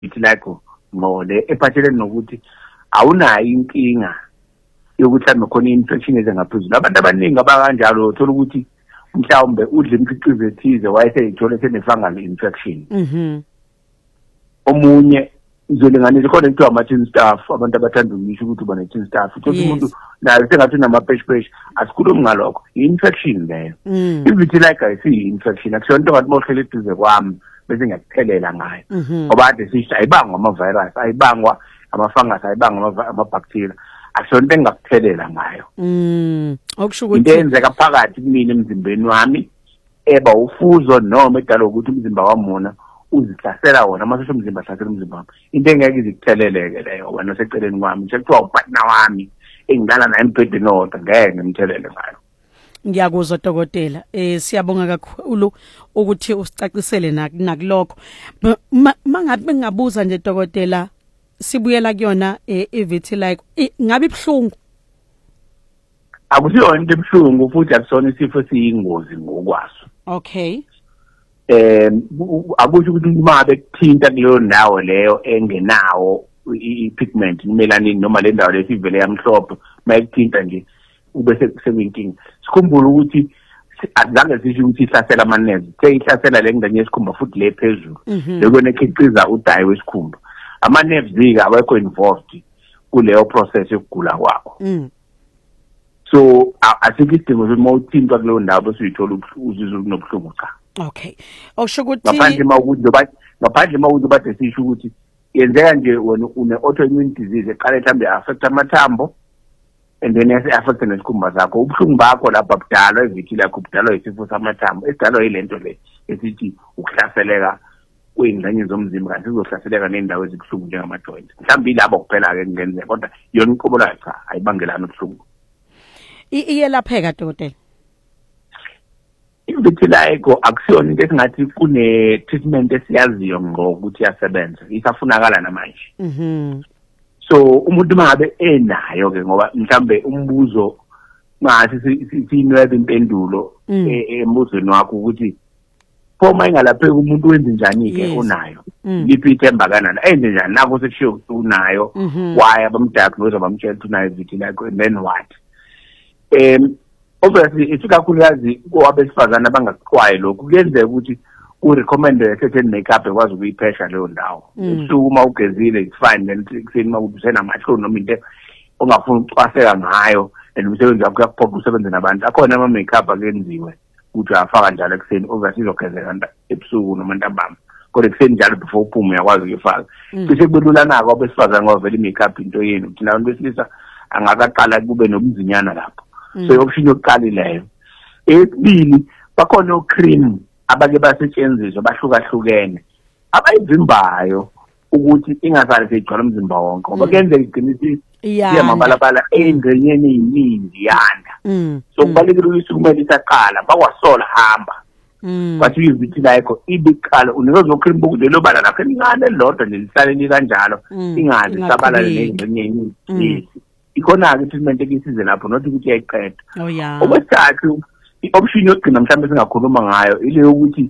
vitiligo ngole ephathelene nokuthi awunayo inkinga yokuthi khona infection ezengaphezulu. Abantu abaningi abakanjalo uthola ukuthi mhlawumbe udla imikhiqizo ethize wayeseyithola senefungal infection. Omunye izolinganisa khona into ama-tin staff, abantu abathanda ukusho ukuthi bane tin staff. Uthola umuntu naye sengathi unama-pesh asikhulumi ngalokho, i-infection leyo. I-vitiligo ayisiyi-infection, akusho into ngathi mohlele eduze kwami bese ngiyakuphelela ngayo. Ngoba ade sisho ayibangwa ama-virus, ayibangwa ama-fungus, ayibangwa ama-bacteria. Akusonto engakuphelela ngayo. Okusho ukuthi into enzeka phakathi kumina emzimbeni wami eba ufuzo noma edala ukuthi umzimba wami wona uzihlasela wona, amasosha omzimba ahlasela umzimba wami. Into engeke izikutheleleke leyo wena oseceleni kwami, sekuthiwa upartner wami engilala naye embhedeni owodwa ngeke ngimthelele ngayo. Ngiyakuzwa dokotela. Siyabonga kakhulu ukuthi usicacisele nakulokho. Mangabe ngingabuza nje dokotela, sibuyela kuyona i-vitiligo, ngabe ibhlungu? Akusiyona into ebhlungu futhi akusona isifo siyingozi ngokwaso. Okay. Akusho ukuthi mabe kuthinta kuleyo ndawo leyo engenawo i-pigment, i-melanin noma le ndawo lesivele yamhlophe, mayikuthinta nje ube sekuyinkinga. Sikhumbule ukuthi azange sisho ukuthi ihlasela ama-nerves, ihlasela le ngxenye yesikhumba futhi le phezulu lekona ekhiqiza udayi wesikhumba. Ama-nerves-ke awekho involved kuleyo process yokugula kwakho. So asikho isidingo sokuthi uma uthintwa kuleyo ndawo bese uyithola uzizwa unobuhlungu cha. Okay. Okusho ukuthi ngaphandle mawukuthi bade sisho ukuthi yenzeka nje wena une-autoimmune disease eqale mhlawumbe affect amathambo and then affect nesikhumba sakho. Ubuhlungu bakho lapha budalwa i-vitiligo, budalwa isifo samathambo esidalwa yilento le esithi ukuhlaseleka kwey'ngxenye zomzimba, kanti sizohlaseleka ney'ndawo ezibuhlungu njengama-joint. Mhlawumbe ilabo kuphela-ke kungenzeka, kodwa yona inqubulayo cha ayibangelani ubuhlungu. Iyelapheka dokotela? I-vitiligo akusiyona into esingathi kune-treatment esiyaziyo ngokuthi iyasebenza, isafunakala namanje. So umuntu mangabe enayo-ke, ngoba mhlawumbe umbuzo ngathi sinwebe impendulo embuzweni wakho ukuthi phoma ingalapheki umuntu wenze njani-ke unayo, liphi ithemba kanani enze njani, nakho sekushiyo ukuthi unayo, why abamdiagnose bamtshela ukuthi unayo i-vitiligo and then what. Obviously isikakhulukazi kwabesifazane abangakuqwayi lokhu kuyenzeka ukuthi ku-recommend certain makeup ekwazi ukuyiphesha leyo ndawo. Usuku uma ugezile it's fine, then kuseni uma usenamahloni noma into ongafuni ukucwaseka ngayo and umsebenzi wakho uyakuphoqa usebenze nabantu, akhona ama-makeup akenziwe ukuthi uyafaka njalo ekuseni, obviously izogezeka ebusuku noma ntambama, kodwa ekuseni njalo before uphume uyakwazi ukuyifaka. Cishe kubelula nako abesifazane ngoba vele i-makeup into yenu, ukuthi nabantu besilisa angakaqala kube nobunzinyana lapho. So yokushintsha yokuqala leyo. Esibili bakhona o-cream abake basetshenziswa bahlukahlukene abayivimbayo ukuthi ingazali seyigcwala umzimba wonke, ngoba kuyenzeka igcine iyamabalabala ey'ngxenyeni ey'ningi yanda. So kubalulekile ukuthi kumele isaqala bakwasola hamba bathi i-vitiligo ibiqala unikezwa o-cream bokuthi lelo bala lakho elincane elilodwa nje lihlale kanjalo ingazi isabalale ney'ngxenye ey'ningi. Ikhona-ke i-treatment ekuyisize lapho not ukuthi iyayiqeda. Okwesithathu i-option yokugcina mhlawumbe singakhuluma ngayo ile yokuthi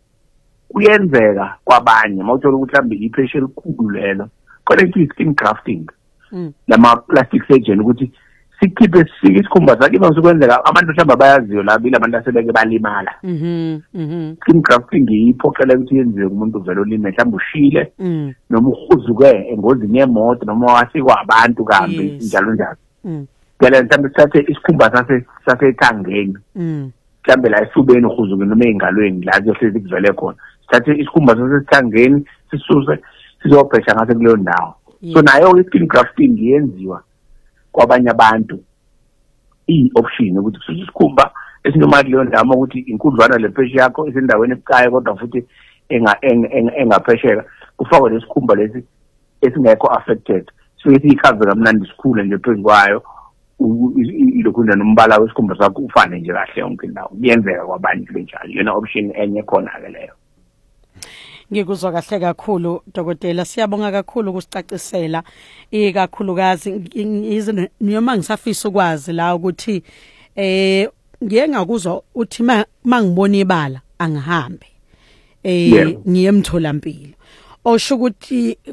kuyenzeka kwabanye mawuthola ukuthi mhlawumbe iphesha elikhulu lelo khona i-skin grafting nama-plastic surgeon ukuthi sikhiphe sifike isikhumba sakhe makusekwenzeka abantu mhlawumbe abayaziyo labo ile abantu asebeke balimala. Skin grafting iphoqela ukuthi yenziwe kumuntu vele olime mhlawumbe ushile noma uhuzuke engozini yemoto noma wasikwa abantu kambi njalo njalo. Phela mhlawumbe sithathe isikhumba sasethangeni mhlawumbe la esifubeni uhuzuke noma ey'ngalweni la kuyohlezi kuvele khona, sithathe isikhumba sasethangeni sisuse sizobhesha ngase kuleyo ndawo. So nayo i-skin grafting yenziwa kwabanye abantu i-option ukuthi kususe isikhumba esinoma kuleyo ndawo ukuthi inkudlwana lephesha yakho isendaweni ebucayi kodwa futhi engaphesheka kufakwe lesikhumba lesi esingekho affected, sithi ikhave kamnandi sikhule nje phezu kwayo ilokhunda nombala wesikhumba sakho ufane nje kahle yonke indawo. Kuyenzeka kwabanye kule njalo, yona option enye khona-ke leyo. Ngikuzwa kahle kakhulu dokotela, siyabonga kakhulu ukusicacisela ikakhulukazi noma ngisafisa ukwazi la ukuthi ngiye ngakuzwa uthi mangibona ibala angihambe ngiye emtholampilo. osho ukuthi